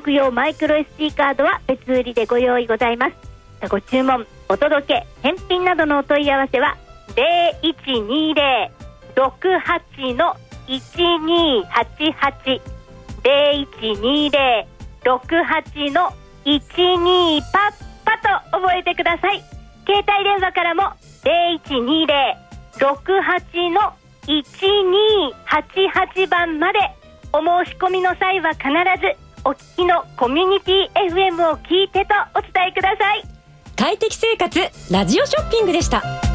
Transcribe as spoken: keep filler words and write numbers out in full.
録用マイクロ エスディー カードは別売りでご用意ございます。ご注文、お届け、返品などのお問い合わせはゼロいちにゼロ ろくはち のいちにーはちはち ゼロいちにゼロ ろくはち のいちにーパッパと覚えてください。携帯電話からもゼロいちにゼロ ろくはち のいちにーはちはちばんまでお申し込みの際は必ずお聞きのコミュニティ エフエム を聞いてとお伝えください。 快適生活ラジオショッピングでした。